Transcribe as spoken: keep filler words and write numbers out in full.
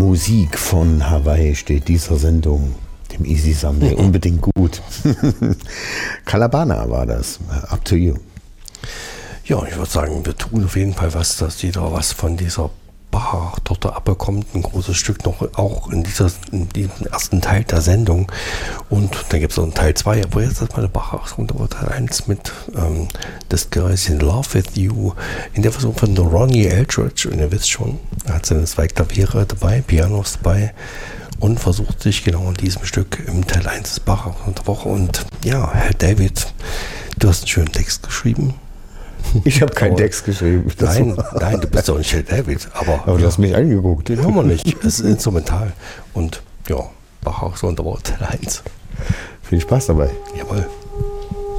Musik von Hawaii steht dieser Sendung, dem Easy Sunday, unbedingt gut. Calabana war das. Up to you. Ja, ich würde sagen, wir tun auf jeden Fall was, dass jeder was von dieser Bach-Torte abbekommt. Ein großes Stück noch auch in, dieser, in diesem ersten Teil der Sendung. Und dann gibt es noch einen Teil zwei, wo jetzt erstmal der Bach-Torte Teil eins mit ähm, das Girls in Love with You in der Version von Ronnie Eldridge. Und ihr wisst schon, er hat seine zwei Klaviere dabei, Pianos dabei und versucht sich genau in diesem Stück im Teil eins des Bach-Torte Woche. Und ja, Herr David, du hast einen schönen Text geschrieben. Ich habe keinen Text geschrieben. Nein, nein, du bist doch nicht Herr David. Aber, aber du hast mich angeguckt. Den hören wir nicht. Es ist instrumental. Und ja, Bach auch so unter Wort eins. Viel Spaß dabei. Jawohl.